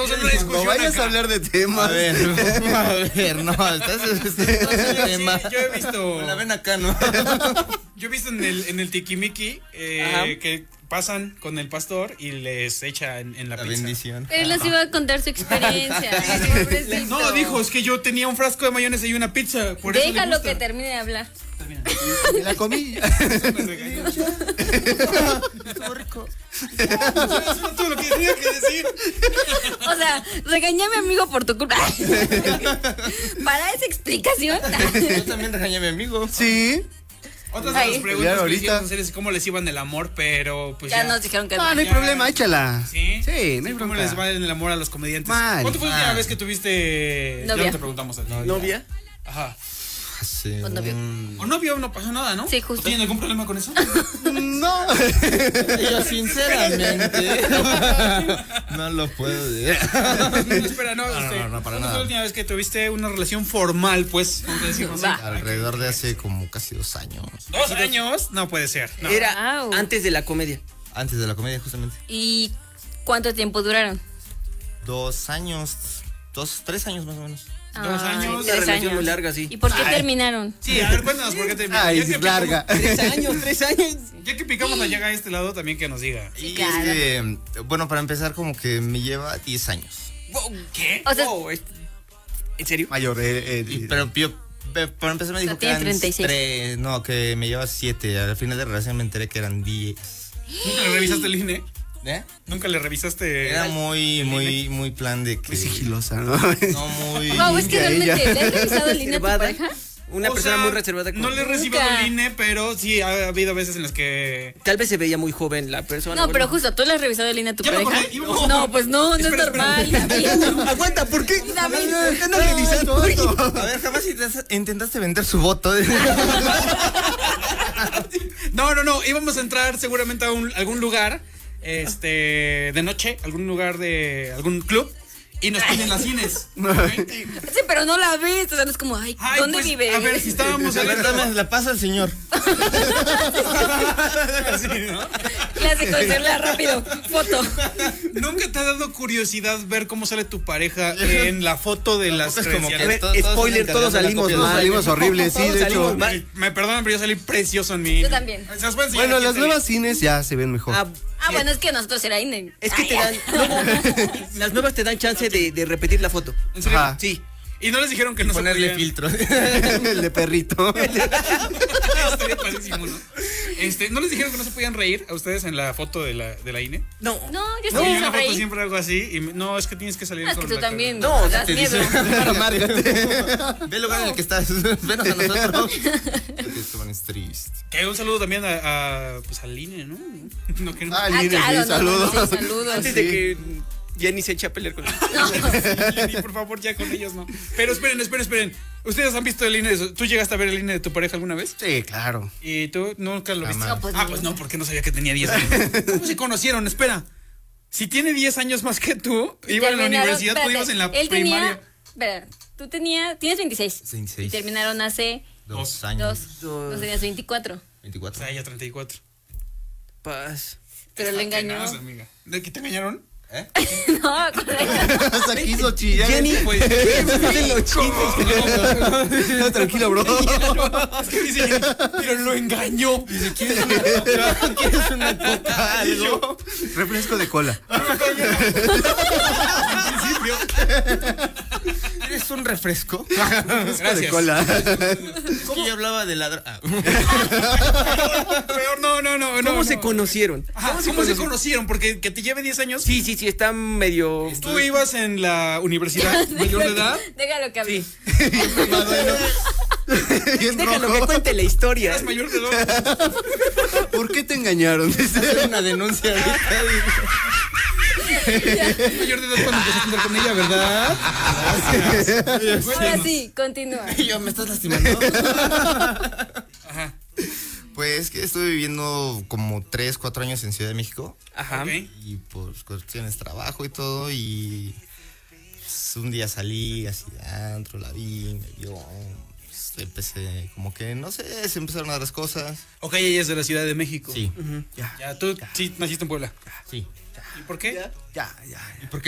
estamos en una discusión. No vayas acá. a hablar de temas. A ver, no, estás tema. Sí, yo he visto. La ven acá, ¿no? Yo he visto en el Tikimiki que pasan con el pastor y les echa en la La pizza. bendición. Él les iba a contar su experiencia. Pobrecito. No, dijo, es que yo tenía un frasco de mayonesa y una pizza. Por eso le Déjalo gusta. que termine de hablar. Me la comí. Estuvo rico. Eso no todo lo que tenía que decir. O sea, regañé a mi amigo por tu culpa. Para esa explicación. Yo también regañé a mi amigo. Sí. Otras de Ahí. las preguntas que ahorita. hicieron hacer es cómo les iba en el amor, pero pues Ya nos dijeron que No, no hay Ya. problema, échala. ¿Sí? Sí, no hay ¿Cómo bronca. les va en el amor a los comediantes? Mal. ¿Cuánto fue la última vez que tuviste? Novia. Ya no te preguntamos a ti. ¿Novia? Ajá. Sí. O novio. O novio, no pasó nada, ¿no? Sí, justo. ¿O tienen algún problema con eso? No. Yo sinceramente no lo puedo decir. Espera, no, no, para ¿cuándo fue nada. la última vez que tuviste una relación formal, pues? Vamos a decirlo así. Va. Alrededor de hace como casi 2 años. 2 años, no puede ser. No. Era Wow. antes de la comedia. Antes de la comedia, justamente. ¿Y cuánto tiempo duraron? 2 años, 3 años más o menos. 2 años. Una relación muy larga, sí. ¿Y por qué terminaron? Sí, a ver, cuéntanos por qué te Ay, ya que es larga. 3 años, 3 años. Ya que picamos la llaga a este lado, también que nos diga. Y claro. es que, bueno, para empezar, como que me lleva 10 años. ¿Qué? O sea, ¿En serio? Mayor, Pero yo, para empezar, me dijo que tiene eran 36. 3, no, que me lleva 7. Al final de la relación me enteré que eran 10. ¿Nunca le revisaste el INE? ¿Eh? ¿Nunca le revisaste? Era muy plan de que. muy sigilosa, ¿no? No, muy. wow, es que ella. realmente, ¿le has revisado el línea a tu Reservada. pareja? Una O persona sea, muy reservada. No le he Nunca. recibido el INE, pero sí ha habido veces en las que. Tal vez se veía muy joven la persona. No, pero justo, ¿tú le has revisado el línea a tu Ya me pareja? acordé, íbamos- No, pues no es Espera, normal. Aguanta, ¿por qué? David. No revisaste. A ver, jamás intentaste vender su voto. No, íbamos a entrar seguramente a algún lugar, de noche, algún lugar de algún club, y nos piden las cines. Sí, pero no la ves, o sea, no es como, ay, Ay, ¿dónde pues, vive? A ver, si estábamos A ver, adentro. dame, la pasa al señor. Así, ¿no? Clase conocerla rápido, foto. ¿Nunca te ha dado curiosidad ver cómo sale tu pareja en la foto de las Es como que A ver, credenciales? spoiler, todos salimos Todos mal. salimos horribles, sí, Todos de salimos hecho. mal. Me perdonan, pero yo salí precioso en mi. Yo también. ¿Se los puedo enseñar Bueno, aquí las en nuevas cines ya se ven mejor. Ah, bueno, es que nosotros era INE. Es que Ay, te dan. Las nuevas te dan chance de repetir la foto. ¿En serio? Ajá. Sí. Y no les dijeron que no Ponerle se podían. filtro. El de perrito. Estaría padrísimo, ¿no? ¿No les dijeron que no se podían reír a ustedes en la foto de la INE? No. No, yo No, sí yo en la foto sonreí. siempre hago así y no, es que tienes que salir No, es que con tú la también. cara. No, das te miedo. Amárgate. Ve el lugar en el que estás. Venos a nosotros. Porque te pones triste. Que un saludo también pues al INE, ¿no? No, que no. Ah, Ah, Línea, claro, sí, no, saludos. no, sí, saludos. Antes de que Jenny se eche a pelear con él. Y por favor, ya con ellos no. Pero esperen. ¿Ustedes han visto el INE? ¿Tú llegaste a ver el INE de tu pareja alguna vez? Sí, claro. ¿Y tú nunca lo viste? Jamás. No, pues Ah, no. pues no, porque no sabía que tenía 10 años. ¿Cómo se conocieron? Espera. Si tiene 10 años más que tú, iba a la Terminaron- universidad, tú espérate, ibas en la él primaria. Espera, tienes 26. 26. Y terminaron hace 2 años. dos tenías 24. O 24. sea, ella 34. Paz. Pero le engañó. Tenaz, amiga. ¿De qué te engañaron? ¿Eh? No, con la- Hasta quiso chillar. Jenny, Pues, No, tranquilo, bro. es que dice, pero lo engañó. Dice, ¿quieres una ¿Quieres una coca? Algo. Refresco de cola. ¿Eres un refresco? Refresco de Gracias. cola. Es que yo hablaba de ladra. Peor, no. ¿Cómo se conocieron? Ajá, ¿Cómo se conocieron? Porque que te lleve 10 años. Sí, está medio. Tú ibas en la universidad mayor de edad. Déjalo que hable. Bien Déjalo que rojo. cuente la historia. Eras mayor de edad. ¿Por qué te engañaron? Hacer una denuncia ahorita. Eras mayor de edad cuando empezaste a andar con ella, ¿verdad? Ahora sí, continúa. Y yo, ¿me estás lastimando? Ajá. Pues que estuve viviendo como 3, 4 años en Ciudad de México. Ajá. Ok. Y por cuestiones de trabajo y todo. Y pues, un día salí así de antro, la vi, me vio. Pues, empecé como que, no sé, se empezaron a dar las cosas. Ok, ella es de la Ciudad de México. Sí, Ya, tú sí naciste en Puebla. sí. ¿Y por qué? Ya. ¿Y por qué